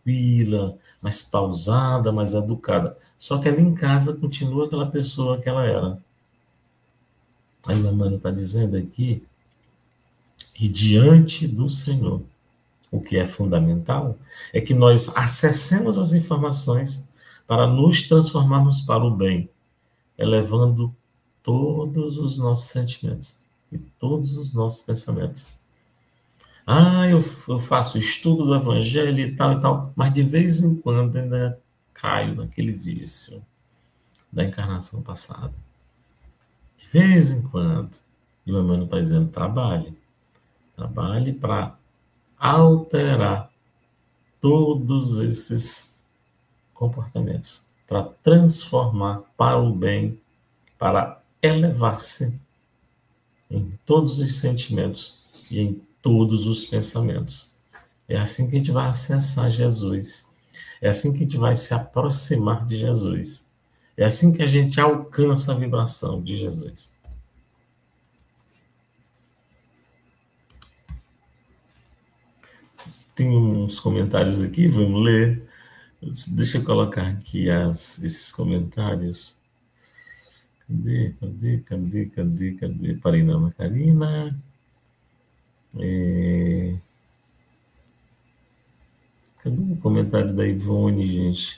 tranquila, mais pausada, mais educada. Só que ali em casa continua aquela pessoa que ela era. Aí o Emmanuel está dizendo aqui que diante do Senhor, o que é fundamental é que nós acessemos as informações para nos transformarmos para o bem, elevando todos os nossos sentimentos e todos os nossos pensamentos. Eu faço estudo do Evangelho e tal, mas de vez em quando ainda caio naquele vício da encarnação passada. De vez em quando. E o Emmanuel está dizendo, trabalhe para alterar todos esses comportamentos, para transformar para o bem, para elevar-se em todos os sentimentos e em todos os pensamentos. É assim que a gente vai acessar Jesus. É assim que a gente vai se aproximar de Jesus. É assim que a gente alcança a vibração de Jesus. Tem uns comentários aqui, vamos ler. Deixa eu colocar aqui esses comentários. Cadê? Parei não, Karina. Cadê o comentário da Ivone, gente?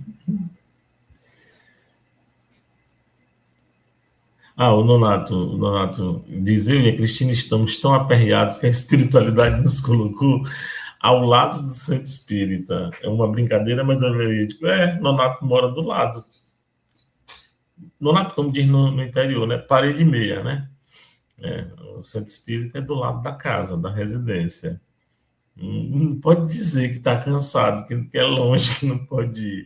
O Nonato diz, eu e a Cristina estamos tão aperreados que a espiritualidade nos colocou ao lado do centro espírita. É uma brincadeira, mas é verídico. Nonato mora do lado. Nonato, como diz no interior, né? Parede meia, né? O centro espírita é do lado da casa, da residência. Não pode dizer que está cansado, que é longe, que não pode ir.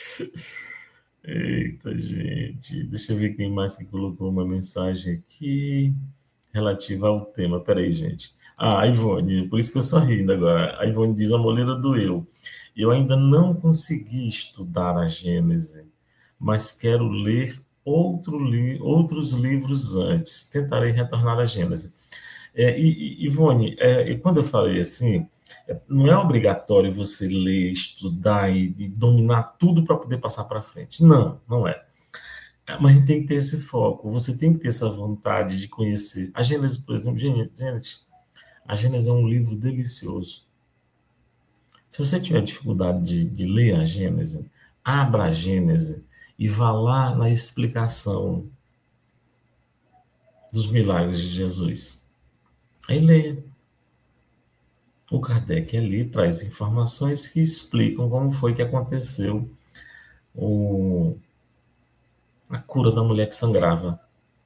Eita, gente. Deixa eu ver quem mais que colocou uma mensagem aqui relativa ao tema. Peraí, gente. A Ivone, por isso que eu sou rindo agora. A Ivone diz, a moleira doeu. Eu ainda não consegui estudar a Gênese, mas quero ler outros livros antes. Tentarei retornar à Gênese. Ivone, quando eu falei assim, não é obrigatório você ler, estudar e dominar tudo para poder passar para frente. Não, não é. Mas a gente tem que ter esse foco, você tem que ter essa vontade de conhecer. A Gênesis, por exemplo, gente, a Gênesis é um livro delicioso. Se você tiver dificuldade de ler a Gênesis, abra a Gênesis e vá lá na explicação dos milagres de Jesus. Aí leia. O Kardec ali traz informações que explicam como foi que aconteceu a cura da mulher que sangrava.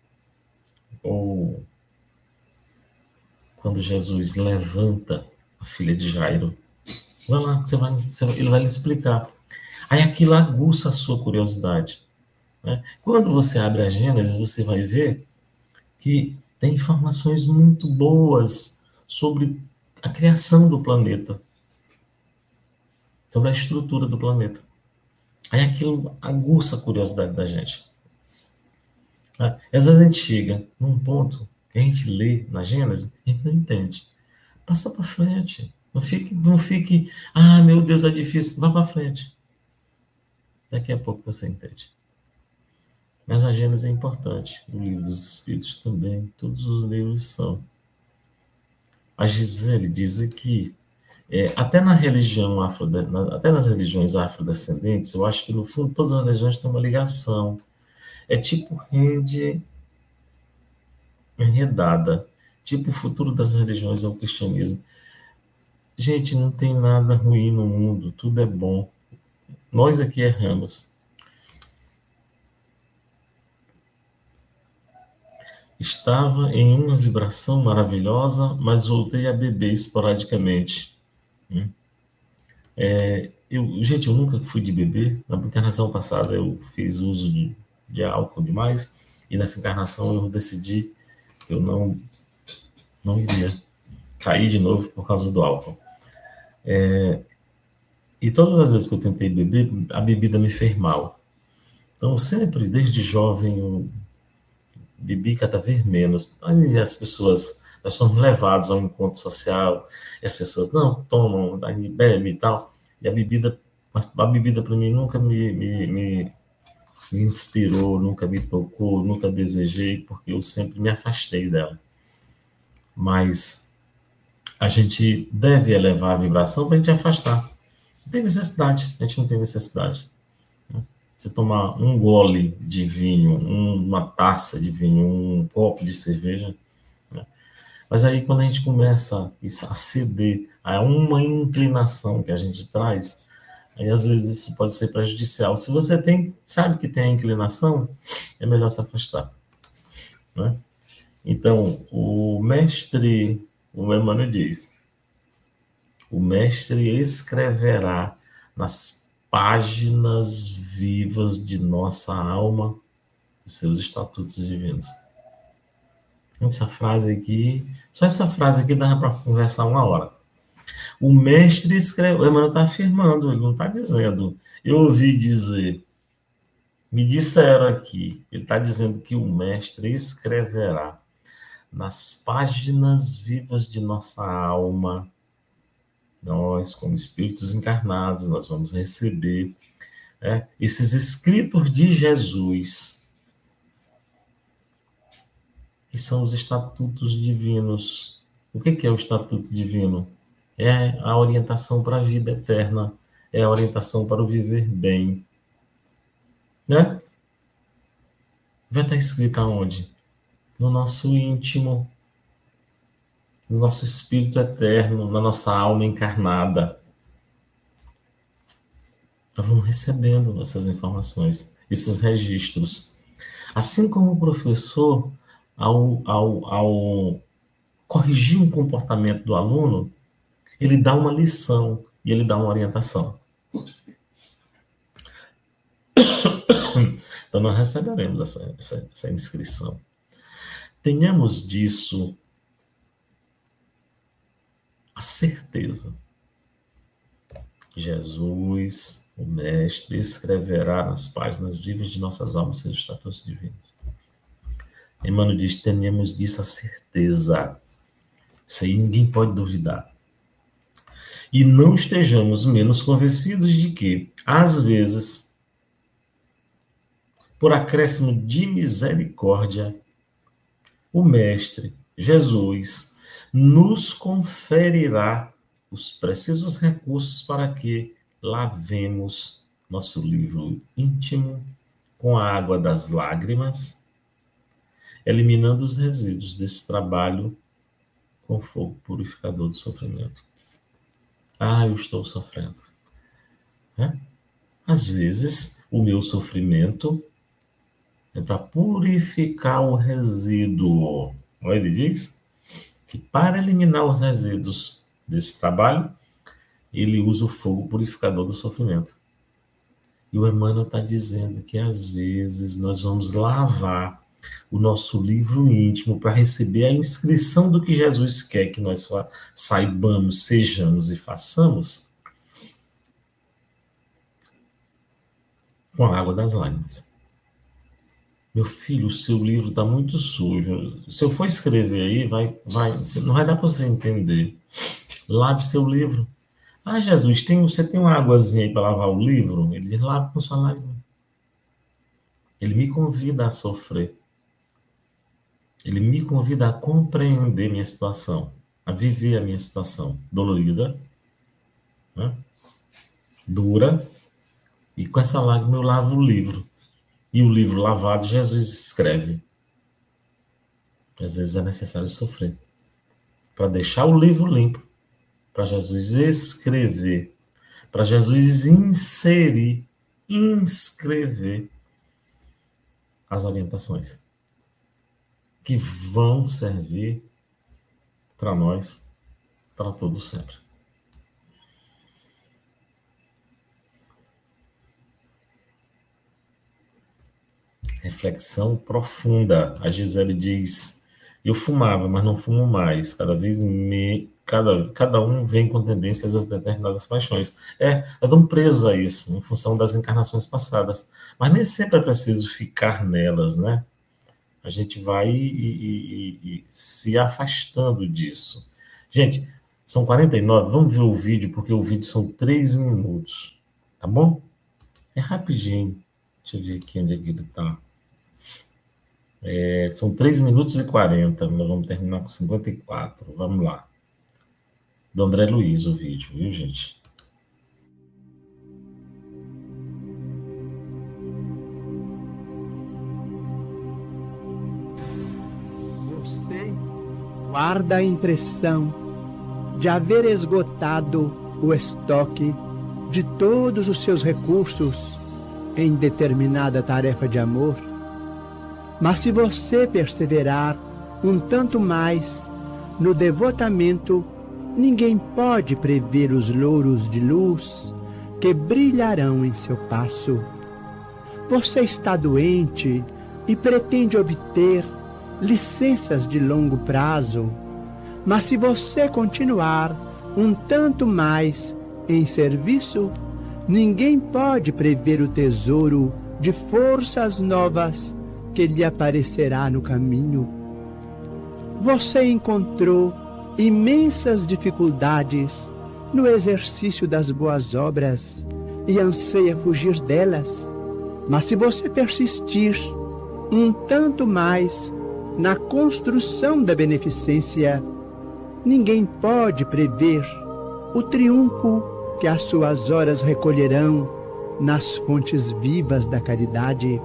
Ou quando Jesus levanta a filha de Jairo. Vai lá, ele vai lhe explicar. Aí aquilo aguça a sua curiosidade. Né? Quando você abre a Gênesis, você vai ver que tem informações muito boas sobre a criação do planeta, sobre a estrutura do planeta. Aí aquilo aguça a curiosidade da gente. Às vezes a gente chega num ponto que a gente lê na Gênesis, a gente não entende. Passa para frente. Não fique, meu Deus, é difícil. Vá para frente. Daqui a pouco você entende. Mas a Gênesis é importante. O livro dos Espíritos também. Todos os livros são. A Gisele diz aqui, até na religião até nas religiões afrodescendentes, eu acho que no fundo todas as religiões têm uma ligação. É tipo rede enredada. Tipo o futuro das religiões é o cristianismo. Gente, não tem nada ruim no mundo, tudo é bom. Nós aqui erramos. Estava em uma vibração maravilhosa, mas voltei a beber esporadicamente. Gente, eu nunca fui de beber. Na encarnação passada eu fiz uso de álcool demais, e nessa encarnação eu decidi que eu não iria cair de novo por causa do álcool. E todas as vezes que eu tentei beber, a bebida me fez mal. Então, sempre, desde jovem, eu bebi cada vez menos. Aí as pessoas, nós somos levados a um encontro social, e as pessoas não tomam, aí bebem e tal. E a bebida para mim nunca me inspirou, nunca me tocou, nunca desejei, porque eu sempre me afastei dela. Mas a gente deve elevar a vibração para a gente afastar. Não tem necessidade, a gente não tem necessidade. Você tomar um gole de vinho, uma taça de vinho, um copo de cerveja, né? Mas aí quando a gente começa a ceder a uma inclinação que a gente traz, aí às vezes isso pode ser prejudicial. Se você sabe que tem a inclinação, é melhor se afastar, né? Então, o Emmanuel diz, o mestre escreverá nas páginas vivas de nossa alma os seus estatutos divinos. Essa frase aqui, só essa frase aqui dá para conversar uma hora. O mestre escreve, o Emmanuel está afirmando, ele não está dizendo. Eu ouvi dizer, me disseram aqui, ele está dizendo que o mestre escreverá nas páginas vivas de nossa alma. Nós, como espíritos encarnados, nós vamos receber esses escritos de Jesus, que são os estatutos divinos. O que é o estatuto divino? É a orientação para a vida eterna, é a orientação para o viver bem. Né? Vai estar escrito aonde? No nosso íntimo, no nosso espírito eterno, na nossa alma encarnada. Nós vamos recebendo essas informações, esses registros. Assim como o professor, ao corrigir um comportamento do aluno, ele dá uma lição e ele dá uma orientação. Então, nós receberemos essa inscrição. Tenhamos disso a certeza. Jesus, o Mestre, escreverá nas páginas vivas de nossas almas seus estatutos divinos. Emmanuel diz, tenhamos disso a certeza. Isso aí ninguém pode duvidar. E não estejamos menos convencidos de que, às vezes, por acréscimo de misericórdia, o Mestre, Jesus, nos conferirá os precisos recursos para que lavemos nosso livro íntimo com a água das lágrimas, eliminando os resíduos desse trabalho com o fogo purificador do sofrimento. Eu estou sofrendo. Às vezes, o meu sofrimento é para purificar o resíduo. Ele diz que para eliminar os resíduos desse trabalho, ele usa o fogo purificador do sofrimento. E o Emmanuel está dizendo que às vezes nós vamos lavar o nosso livro íntimo para receber a inscrição do que Jesus quer que nós saibamos, sejamos e façamos com a água das lágrimas. Meu filho, o seu livro está muito sujo. Se eu for escrever aí, não vai dar para você entender. Lave seu livro. Jesus, você tem uma águazinha aí para lavar o livro? Ele diz, lave com sua lágrima. Ele me convida a sofrer. Ele me convida a compreender minha situação, a viver a minha situação dolorida, né? Dura, e com essa lágrima eu lavo o livro. E o livro lavado, Jesus escreve. Às vezes é necessário sofrer para deixar o livro limpo, para Jesus escrever, para Jesus inscrever as orientações que vão servir para nós, para todo sempre. Reflexão profunda. A Gisele diz, eu fumava, mas não fumo mais. Cada um vem com tendências a determinadas paixões. Nós estamos presos a isso, em função das encarnações passadas. Mas nem sempre é preciso ficar nelas, né? A gente vai se afastando disso. Gente, São 49, vamos ver o vídeo, porque o vídeo são 3 minutos, tá bom? É rapidinho. Deixa eu ver aqui onde é que ele tá. São 3 minutos e 40, nós vamos terminar com 54, vamos lá. Do André Luiz o vídeo, viu, gente? Você guarda a impressão de haver esgotado o estoque de todos os seus recursos em determinada tarefa de amor. Mas se você perseverar um tanto mais no devotamento, ninguém pode prever os louros de luz que brilharão em seu passo. Você está doente e pretende obter licenças de longo prazo, mas se você continuar um tanto mais em serviço, ninguém pode prever o tesouro de forças novas que lhe aparecerá no caminho. Você encontrou imensas dificuldades no exercício das boas obras e anseia fugir delas, mas se você persistir um tanto mais na construção da beneficência, ninguém pode prever o triunfo que as suas horas recolherão nas fontes vivas da caridade.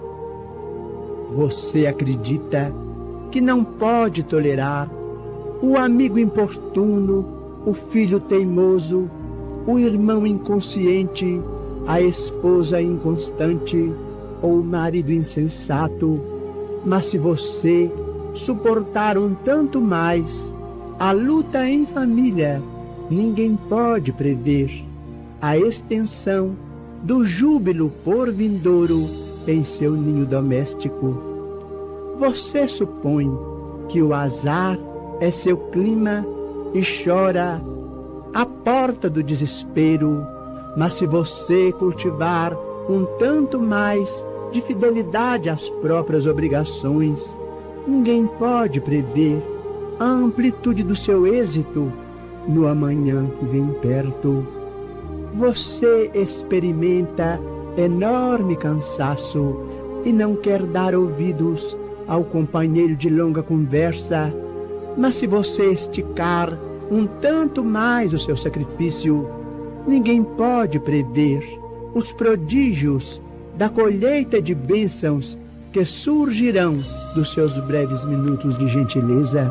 Você acredita que não pode tolerar o amigo importuno, o filho teimoso, o irmão inconsciente, a esposa inconstante ou o marido insensato, mas se você suportar um tanto mais a luta em família, ninguém pode prever a extensão do júbilo por vindouro em seu ninho doméstico. Você supõe que o azar é seu clima e chora à porta do desespero, mas se você cultivar um tanto mais de fidelidade às próprias obrigações, ninguém pode prever a amplitude do seu êxito no amanhã que vem perto. Você experimenta enorme cansaço e não quer dar ouvidos ao companheiro de longa conversa, mas se você esticar um tanto mais o seu sacrifício, ninguém pode prever os prodígios da colheita de bênçãos que surgirão dos seus breves minutos de gentileza.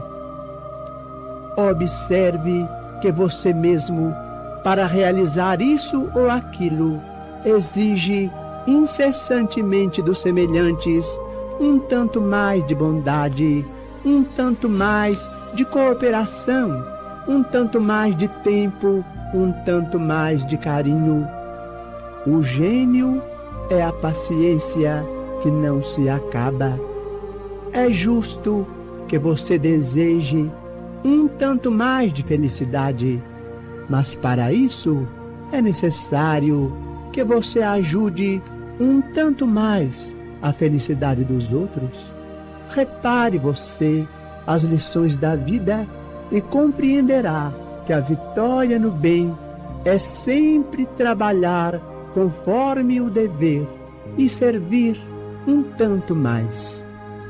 Observe que você mesmo, para realizar isso ou aquilo, exige incessantemente dos semelhantes um tanto mais de bondade, um tanto mais de cooperação, um tanto mais de tempo, um tanto mais de carinho. O gênio é a paciência que não se acaba. É justo que você deseje um tanto mais de felicidade, mas para isso é necessário que você ajude um tanto mais a felicidade dos outros. Repare você as lições da vida e compreenderá que a vitória no bem é sempre trabalhar conforme o dever e servir um tanto mais.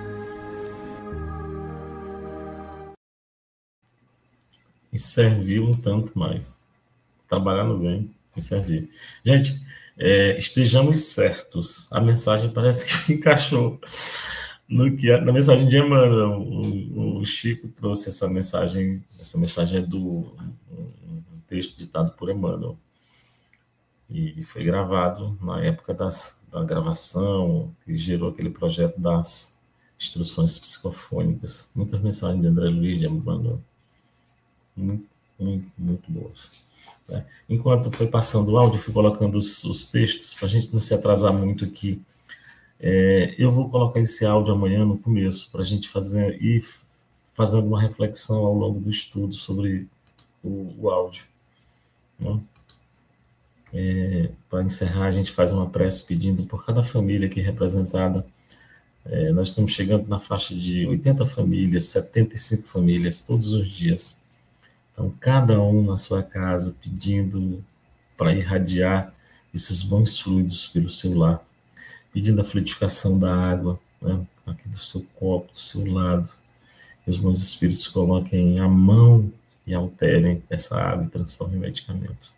E servir um tanto mais. Trabalhar no bem e servir. Gente, estejamos certos. A mensagem parece que encaixou na mensagem de Emmanuel. O Chico trouxe essa mensagem é do um texto ditado por Emmanuel. E foi gravado na época da gravação, que gerou aquele projeto das instruções psicofônicas. Muitas mensagens de André Luiz, de Emmanuel. Muito boas. Né? Enquanto foi passando o áudio, fui colocando os textos, para a gente não se atrasar muito aqui. Eu vou colocar esse áudio amanhã no começo, para a gente fazer uma reflexão ao longo do estudo sobre o áudio. Né? Para encerrar, a gente faz uma prece pedindo por cada família aqui representada. Nós estamos chegando na faixa de 80 famílias, 75 famílias, todos os dias. Então, cada um na sua casa pedindo para irradiar esses bons fluidos pelo seu lar, pedindo a fluidificação da água, né, aqui do seu copo, do seu lado, que os bons espíritos coloquem a mão e alterem essa água e transformem em medicamento.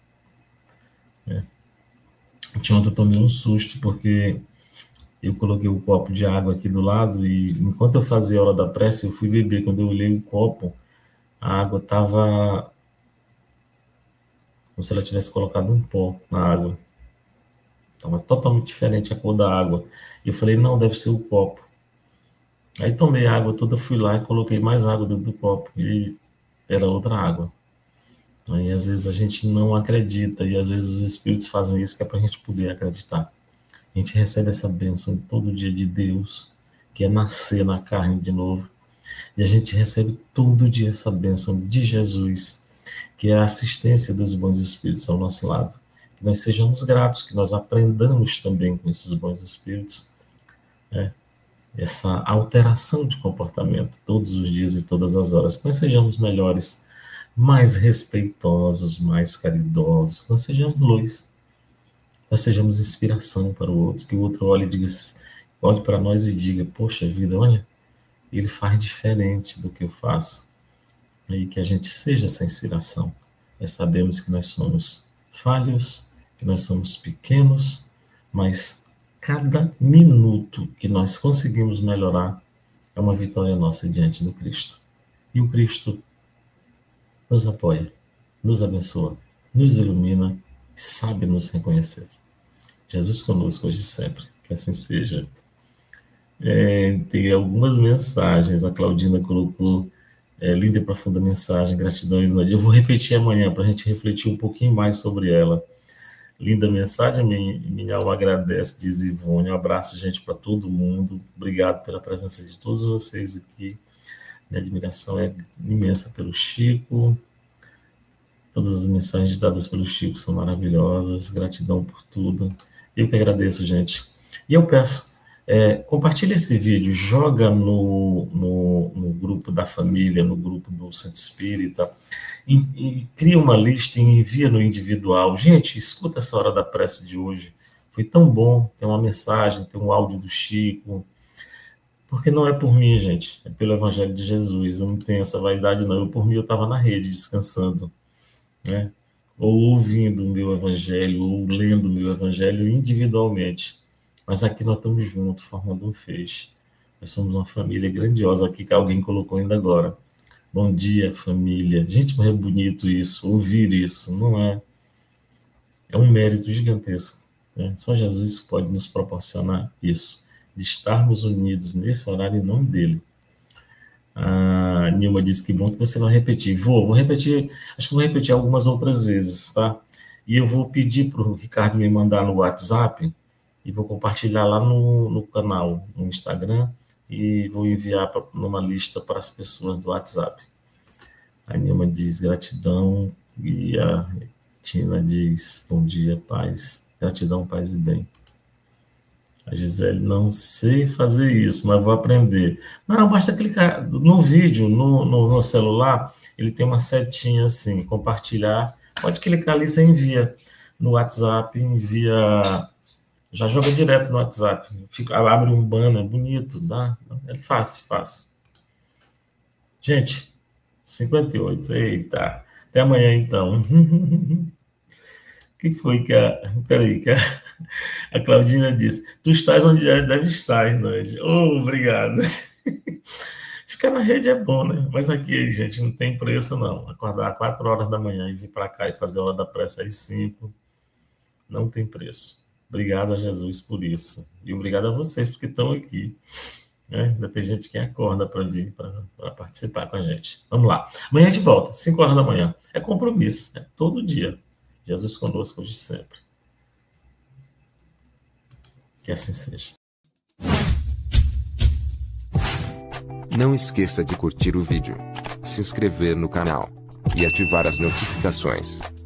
Ontem eu tomei um susto, porque eu coloquei o copo de água aqui do lado e, enquanto eu fazia a hora da prece, eu fui beber. Quando eu olhei o copo, a água estava como se ela tivesse colocado um pó na água. Estava totalmente diferente a cor da água. E eu falei, não, deve ser o copo. Aí tomei a água toda, fui lá e coloquei mais água dentro do copo. E era outra água. Aí, às vezes, a gente não acredita. E, às vezes, os espíritos fazem isso que é para a gente poder acreditar. A gente recebe essa bênção todo dia de Deus, que é nascer na carne de novo. E a gente recebe todo dia essa bênção de Jesus, que é a assistência dos bons espíritos ao nosso lado. Que nós sejamos gratos, que nós aprendamos também com esses bons espíritos, né, essa alteração de comportamento todos os dias e todas as horas, que nós sejamos melhores, mais respeitosos, mais caridosos, que nós sejamos luz, nós sejamos inspiração para o outro, que o outro olhe para nós e diga, poxa vida, olha, ele faz diferente do que eu faço. E que a gente seja essa inspiração. Nós sabemos que nós somos falhos, que nós somos pequenos, mas cada minuto que nós conseguimos melhorar é uma vitória nossa diante do Cristo. E o Cristo nos apoia, nos abençoa, nos ilumina, sabe nos reconhecer. Jesus conosco hoje e sempre, que assim seja. Tem algumas mensagens, a Claudina colocou, linda e profunda mensagem, gratidão, eu vou repetir amanhã para a gente refletir um pouquinho mais sobre ela. Linda mensagem, minha alma agradece, diz Ivone, um abraço, gente, para todo mundo, obrigado pela presença de todos vocês aqui, minha admiração é imensa pelo Chico, todas as mensagens dadas pelo Chico são maravilhosas, gratidão por tudo, eu que agradeço, gente, e eu peço, compartilha esse vídeo, joga no grupo da família, no grupo do Centro Espírita, e cria uma lista e envia no individual. Gente, escuta essa hora da prece de hoje, foi tão bom, tem uma mensagem, tem um áudio do Chico, porque não é por mim, gente, é pelo Evangelho de Jesus, eu não tenho essa vaidade não, por mim eu estava na rede, descansando, né? Ou ouvindo o meu Evangelho, ou lendo o meu Evangelho individualmente. Mas aqui nós estamos juntos, formando um feixe. Nós somos uma família grandiosa aqui, que alguém colocou ainda agora. Bom dia, família. Gente, como é bonito isso, ouvir isso, não é? É um mérito gigantesco, né? Só Jesus pode nos proporcionar isso, de estarmos unidos nesse horário em nome dele. A Nilma disse que bom que você vai repetir. Vou repetir, acho que vou repetir algumas outras vezes, tá? E eu vou pedir para o Ricardo me mandar no WhatsApp, e vou compartilhar lá no canal, no Instagram, e vou enviar numa lista para as pessoas do WhatsApp. A Nilma diz gratidão, e a Tina diz bom dia, paz. Gratidão, paz e bem. A Gisele, não sei fazer isso, mas vou aprender. Não, basta clicar no vídeo, no celular, ele tem uma setinha assim, compartilhar, pode clicar ali, você envia no WhatsApp, envia... Já joga direto no WhatsApp. Abre um banner bonito, tá? É fácil. Gente, 58. Eita. Até amanhã, então. Que foi que Peraí, que a Claudina disse. Tu estás onde já deve estar, Hernande. Oh, obrigado. Ficar na rede é bom, né? Mas aqui, gente, não tem preço, não. Acordar às 4 horas da manhã e vir para cá e fazer a hora da prece às 5, não tem preço. Obrigado a Jesus por isso. E obrigado a vocês, porque estão aqui. Né? Ainda tem gente que acorda para vir, para participar com a gente. Vamos lá. Amanhã de volta, 5 horas da manhã. É compromisso, é todo dia. Jesus conosco hoje e sempre. Que assim seja. Não esqueça de curtir o vídeo, se inscrever no canal e ativar as notificações.